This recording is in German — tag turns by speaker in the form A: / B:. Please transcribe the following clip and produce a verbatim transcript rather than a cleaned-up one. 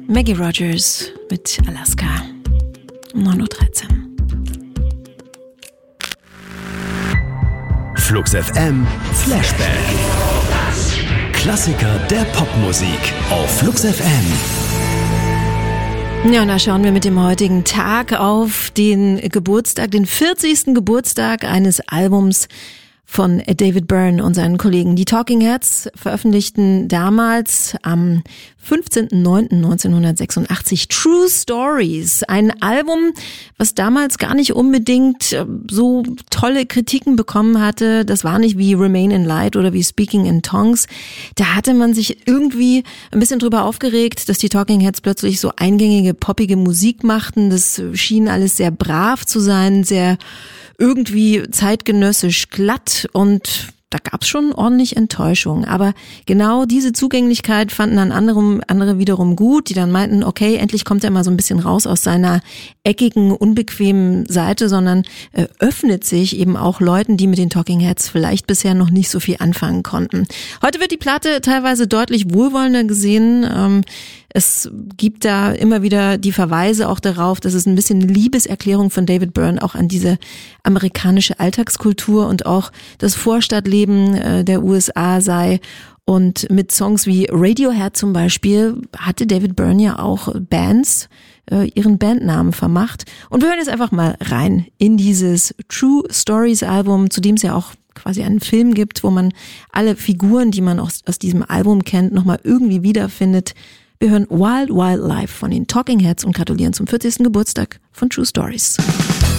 A: Maggie Rogers mit Alaska um neun Uhr dreizehn.
B: Flux F M Flashback. Klassiker der Popmusik auf Flux F M.
A: Ja, und da schauen wir mit dem heutigen Tag auf den Geburtstag, den vierzigsten Geburtstag eines Albums von David Byrne und seinen Kollegen. Die Talking Heads veröffentlichten damals am fünfzehnten neunten neunzehnhundertsechsundachtzig True Stories, ein Album, was damals gar nicht unbedingt so tolle Kritiken bekommen hatte. Das war nicht wie Remain in Light oder wie Speaking in Tongues. Da hatte man sich irgendwie ein bisschen drüber aufgeregt, dass die Talking Heads plötzlich so eingängige, poppige Musik machten. Das schien alles sehr brav zu sein, sehr irgendwie zeitgenössisch glatt, und da gab's schon ordentlich Enttäuschung. Aber genau diese Zugänglichkeit fanden dann andere, andere wiederum gut, die dann meinten, okay, endlich kommt er mal so ein bisschen raus aus seiner eckigen, unbequemen Seite, sondern äh, öffnet sich eben auch Leuten, die mit den Talking Heads vielleicht bisher noch nicht so viel anfangen konnten. Heute wird die Platte teilweise deutlich wohlwollender gesehen. Ähm, Es gibt da immer wieder die Verweise auch darauf, dass es ein bisschen eine Liebeserklärung von David Byrne auch an diese amerikanische Alltagskultur und auch das Vorstadtleben der U S A sei. Und mit Songs wie Radiohead zum Beispiel hatte David Byrne ja auch Bands äh, ihren Bandnamen vermacht. Und wir hören jetzt einfach mal rein in dieses True Stories Album, zu dem es ja auch quasi einen Film gibt, wo man alle Figuren, die man aus, aus diesem Album kennt, nochmal irgendwie wiederfindet. Wir hören Wild Wild Life von den Talking Heads und gratulieren zum vierzigsten Geburtstag von True Stories.